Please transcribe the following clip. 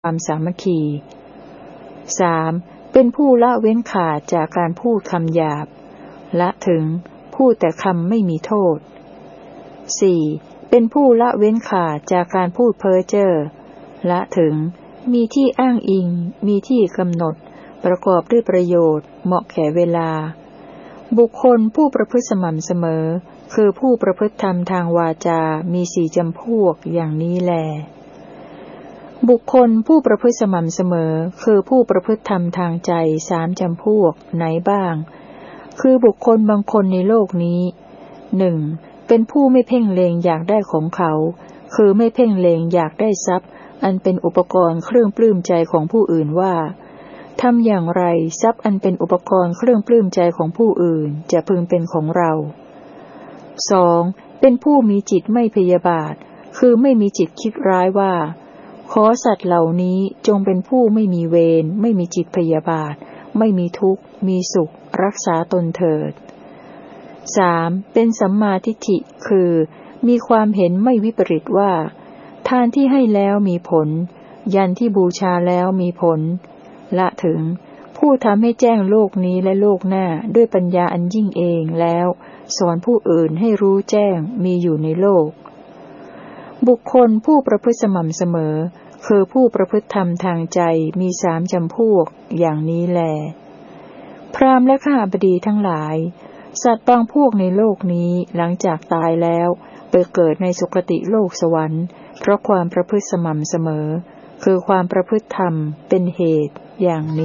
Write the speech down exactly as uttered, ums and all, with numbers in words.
ความสามัคคี สาม เป็นผู้ละเว้นขาดจากการพูดคำหยาบละถึงพูดแต่คำไม่มีโทษ สี่ เป็นผู้ละเว้นขาดจากการพูดเพ้อเจ้อละถึงมีที่อ้างอิงมีที่กำหนดประกอบด้วยประโยชน์เหมาะแก่เวลาบุคคลผู้ประพฤติสม่ำเสมอคือผู้ประพฤติธรรมทางวาจามีสี่จำพวกอย่างนี้แลบุคคลผู้ประพฤติสม่ำเสมอคือผู้ประพฤติธรรมทางใจสามจำพวกไหนบ้างคือบุคคลบางคนในโลกนี้หนึ่งเป็นผู้ไม่เพ่งเล็งอยากได้ของเขาคือไม่เพ่งเล็งอยากได้ทรัพย์อันเป็นอุปกรณ์เครื่องปลื้มใจของผู้อื่นว่าทำอย่างไรทรัพย์อันเป็นอุปกรณ์เครื่องปลื้มใจของผู้อื่นจะพึงเป็นของเรา สอง เป็นผู้มีจิตไม่พยาบาทคือไม่มีจิตคิดร้ายว่าขอสัตว์เหล่านี้จงเป็นผู้ไม่มีเวรไม่มีจิตพยาบาทไม่มีทุกข์มีสุขรักษาตนเถิด สาม เป็นสัมมาทิฏฐิคือมีความเห็นไม่วิปริตว่าทานที่ให้แล้วมีผลยันที่บูชาแล้วมีผลละถึงผู้ทำให้แจ้งโลกนี้และโลกหน้าด้วยปัญญาอันยิ่งเองแล้วสอนผู้อื่นให้รู้แจ้งมีอยู่ในโลกบุคคลผู้ประพฤติสม่ำเสมอคือผู้ประพฤติธรรมทางใจมีสามจำพวกอย่างนี้แลพราหมณ์และข้าบดีทั้งหลายสัตว์บางพวกในโลกนี้หลังจากตายแล้วไปเกิดในสุคติโลกสวรรค์เพราะความประพฤติสม่ำเสมอคือความประพฤติธรรมเป็นเหตุอย่างนี้